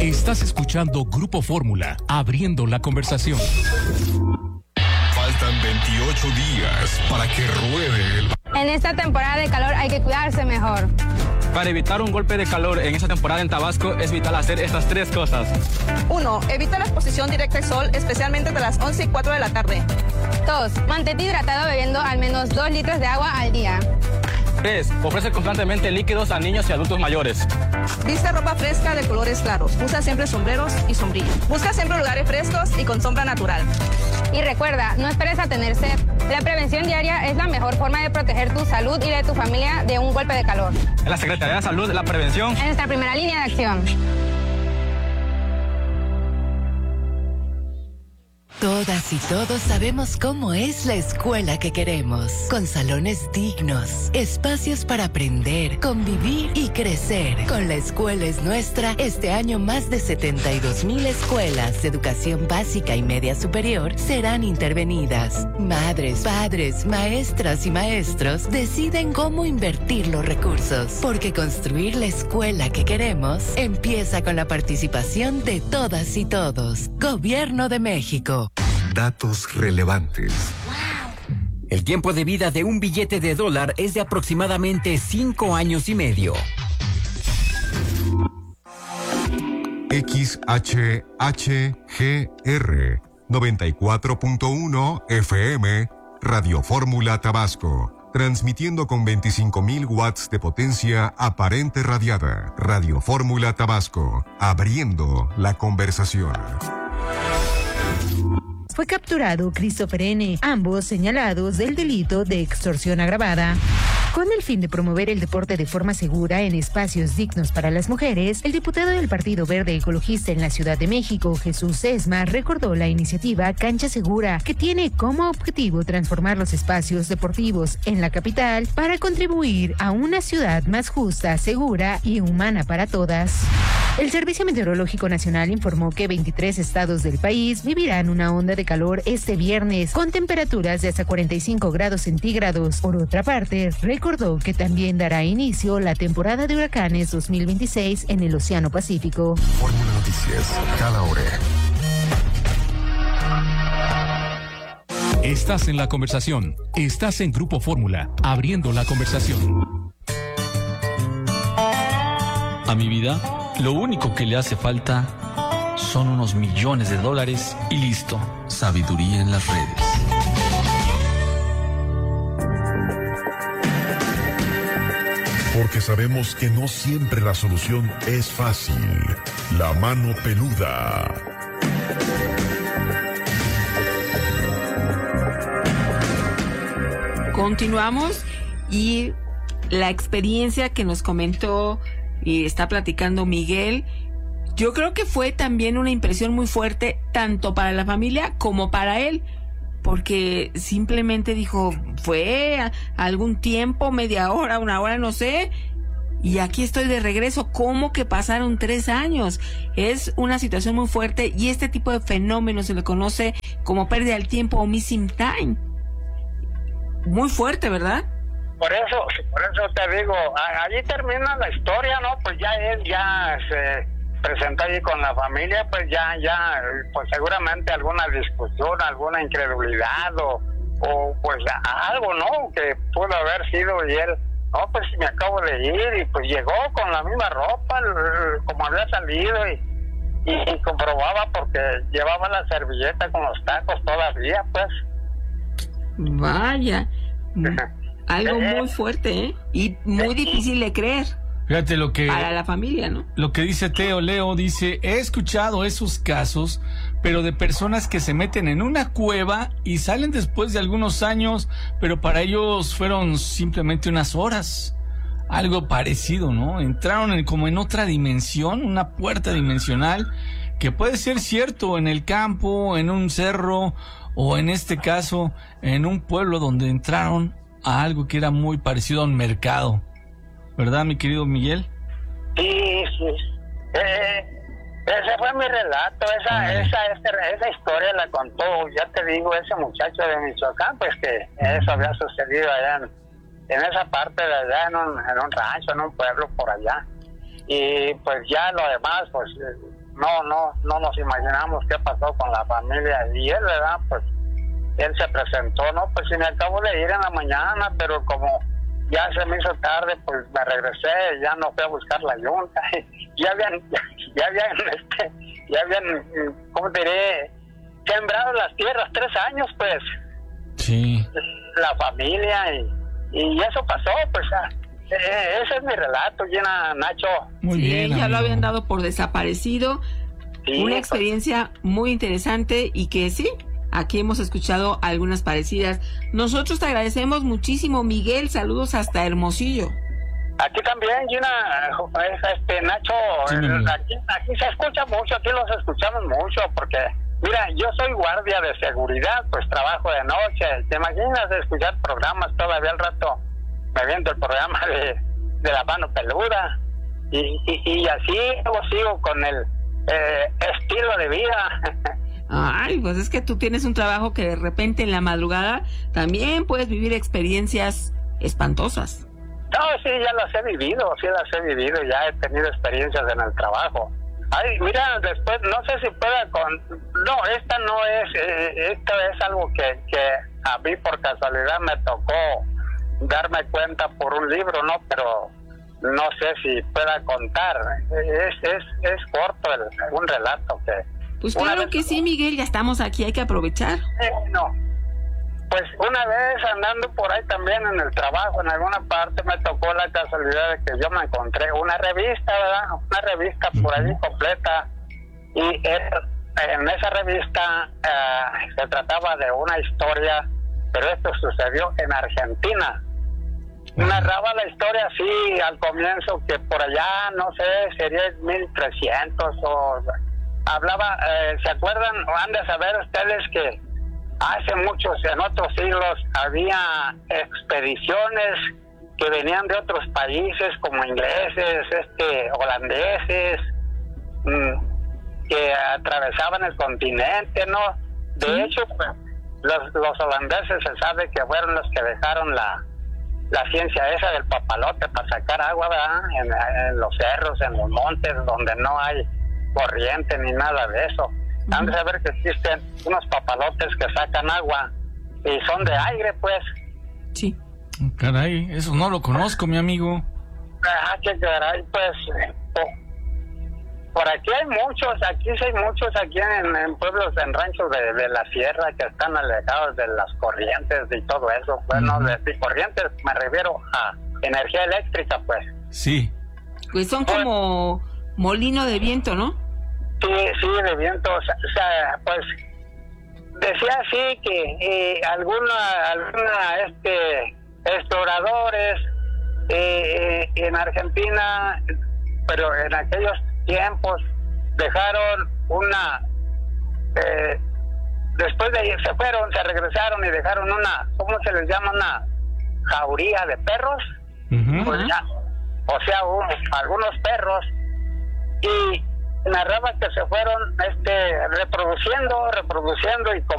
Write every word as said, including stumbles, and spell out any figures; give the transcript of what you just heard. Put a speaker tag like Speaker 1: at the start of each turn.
Speaker 1: Estás escuchando Grupo Fórmula, abriendo la conversación.
Speaker 2: Faltan veintiocho días para que ruede el...
Speaker 3: En esta temporada de calor hay que cuidarse mejor.
Speaker 4: Para evitar un golpe de calor en esta temporada en Tabasco es vital hacer estas tres cosas.
Speaker 5: uno. Evita la exposición directa al sol, especialmente de las once y cuatro de la tarde.
Speaker 3: dos. Mantente hidratado bebiendo al menos dos litros de agua al día.
Speaker 4: tres. Ofrece constantemente líquidos a niños y adultos mayores.
Speaker 5: Viste ropa fresca de colores claros. Usa siempre sombreros y sombrillas. Busca siempre lugares frescos y con sombra natural.
Speaker 3: Y recuerda, no esperes a tener sed. La prevención diaria es la mejor forma de proteger tu salud y de tu familia de un golpe de calor.
Speaker 4: En la Secretaría de Salud, la prevención
Speaker 3: es nuestra primera línea de acción.
Speaker 6: Todas y todos sabemos cómo es la escuela que queremos, con salones dignos, espacios para aprender, convivir y crecer. Con La Escuela es Nuestra, este año más de setenta y dos mil escuelas de educación básica y media superior serán intervenidas. Madres, padres, maestras y maestros deciden cómo invertir los recursos, porque construir la escuela que queremos empieza con la participación de todas y todos. Gobierno de México.
Speaker 2: Datos relevantes.
Speaker 7: El tiempo de vida de un billete de dólar es de aproximadamente cinco años y medio.
Speaker 2: X H H G R noventa y cuatro punto uno F M, Radio Fórmula Tabasco, transmitiendo con veinticinco mil watts de potencia aparente radiada. Radio Fórmula Tabasco, abriendo la conversación.
Speaker 8: Fue capturado Christopher N., ambos señalados del delito de extorsión agravada. Con el fin de promover el deporte de forma segura en espacios dignos para las mujeres, el diputado del Partido Verde Ecologista en la Ciudad de México, Jesús Sesma, recordó la iniciativa Cancha Segura, que tiene como objetivo transformar los espacios deportivos en la capital para contribuir a una ciudad más justa, segura y humana para todas. El Servicio Meteorológico Nacional informó que veintitrés estados del país vivirán una onda de calor este viernes, con temperaturas de hasta cuarenta y cinco grados centígrados. Por otra parte, recordó que también dará inicio la temporada de huracanes dos mil veintiséis en el Océano Pacífico.
Speaker 2: Fórmula Noticias, cada hora.
Speaker 1: Estás en la conversación. Estás en Grupo Fórmula, abriendo la conversación.
Speaker 9: A mi vida, lo único que le hace falta son unos millones de dólares y listo. Sabiduría en las redes.
Speaker 10: Porque sabemos que no siempre la solución es fácil. La mano peluda.
Speaker 11: Continuamos y la experiencia que nos comentó y está platicando Miguel, yo creo que fue también una impresión muy fuerte tanto para la familia como para él, porque simplemente dijo, fue a algún tiempo, media hora, una hora, no sé, y aquí estoy de regreso. ¿Cómo que pasaron tres años? Es una situación muy fuerte y este tipo de fenómeno se le conoce como pérdida del tiempo o missing time. Muy fuerte, ¿verdad?
Speaker 12: Por eso, por eso te digo, allí termina la historia, ¿no? Pues ya él ya se presentó allí con la familia, pues ya, ya, pues seguramente alguna discusión, alguna incredulidad o, o pues algo, ¿no? Que pudo haber sido y él, no, pues me acabo de ir y pues llegó con la misma ropa, como había salido y, y, y comprobaba porque llevaba la servilleta con los tacos todavía, pues.
Speaker 11: Vaya. Algo muy fuerte, ¿eh? Y muy difícil de creer.
Speaker 13: Fíjate lo que...
Speaker 11: Para la familia, ¿no?
Speaker 13: Lo que dice Teo Leo, dice, he escuchado esos casos, pero de personas que se meten en una cueva y salen después de algunos años, pero para ellos fueron simplemente unas horas. Algo parecido, ¿no? Entraron en, como en otra dimensión, una puerta dimensional, que puede ser cierto en el campo, en un cerro, o en este caso, en un pueblo donde entraron a algo que era muy parecido a un mercado. ¿Verdad, mi querido Miguel?
Speaker 12: Sí, sí. Eh, ese fue mi relato, esa, ah. esa, esa, esa historia la contó, ya te digo, ese muchacho de Michoacán, pues que eso había sucedido allá en, en esa parte de allá, en un, en un rancho, en un pueblo por allá. Y pues ya lo demás, pues no, no, no nos imaginamos qué pasó con la familia. Y él, ¿verdad? Pues él se presentó, ¿no? Pues si me acabo de ir en la mañana, pero como ya se me hizo tarde, pues me regresé, ya no fui a buscar la yunta. ya habían, ya, ya habían, este, ya habían, ¿cómo diré? Sembrado las tierras tres años, pues.
Speaker 13: Sí.
Speaker 12: La familia y, y eso pasó, pues. Ah, eh, ese es mi relato, Gina, Nacho.
Speaker 13: Muy
Speaker 11: sí,
Speaker 13: bien,
Speaker 11: ya
Speaker 13: amigo.
Speaker 11: lo habían dado por desaparecido.
Speaker 12: Sí,
Speaker 11: Una
Speaker 12: pues,
Speaker 11: experiencia muy interesante y que sí, aquí hemos escuchado algunas parecidas. Nosotros te agradecemos muchísimo, Miguel. Saludos hasta Hermosillo.
Speaker 12: aquí también, Gina, este, Nacho,
Speaker 13: Sí,
Speaker 12: aquí, aquí se escucha mucho, aquí los escuchamos mucho, porque, mira, yo soy guardia de seguridad, pues trabajo de noche. ¿Te imaginas escuchar programas todavía al rato? Me viendo el programa de, de La Mano Peluda, y, y, y así yo sigo con el eh, estilo de vida.
Speaker 11: Ay, pues es que tú tienes un trabajo que de repente en la madrugada también puedes vivir experiencias espantosas.
Speaker 12: No, sí, ya las he vivido, sí las he vivido, ya he tenido experiencias en el trabajo. Ay, mira, después, no sé si pueda con... No, esta no es, eh, esto es algo que, que a mí por casualidad me tocó darme cuenta por un libro, ¿no? Pero no sé si pueda contar. Es, es, es corto el, un relato que...
Speaker 11: Pues claro que sí, Miguel, ya estamos aquí, hay que aprovechar.
Speaker 12: Eh, no. Pues una vez andando por ahí también en el trabajo, en alguna parte, me tocó la casualidad de que yo me encontré una revista, ¿verdad? Una revista por ahí completa. Y eh, en esa revista eh, se trataba de una historia, pero esto sucedió en Argentina. Narraba la historia así al comienzo, que por allá, no sé, sería mil trescientos o... Hablaba, eh, ¿se acuerdan? Han de saber ustedes que hace muchos, en otros siglos, había expediciones que venían de otros países, como ingleses, este, holandeses, mmm, que atravesaban el continente, ¿no? De ¿Sí? hecho, pues, los, los holandeses se sabe que fueron los que dejaron la, la ciencia esa del papalote para sacar agua, ¿verdad? En, en los cerros, en los montes, donde no hay corriente ni nada de eso. Uh-huh. Han de saber que existen unos papalotes que sacan agua y son de aire, pues.
Speaker 11: Sí.
Speaker 13: Caray, eso no lo conozco, mi amigo.
Speaker 12: Ah, qué caray, pues. Por, por aquí hay muchos, aquí sí hay muchos, aquí en, en pueblos, en ranchos de, de la sierra que están alejados de las corrientes y todo eso. Bueno, uh-huh. de, de corrientes me refiero a energía eléctrica, pues.
Speaker 13: Sí.
Speaker 11: Pues son pues, como molino de viento, ¿no?
Speaker 12: Sí, sí, de viento, o sea, pues decía así que eh, alguna, alguna, este, exploradores eh, en Argentina, pero en aquellos tiempos dejaron una, eh, después de ir, se fueron, se regresaron y dejaron una, ¿cómo se les llama? Una jauría de perros, uh-huh. pues ya, o sea, un, algunos perros, y narraba que se fueron este reproduciendo, reproduciendo y como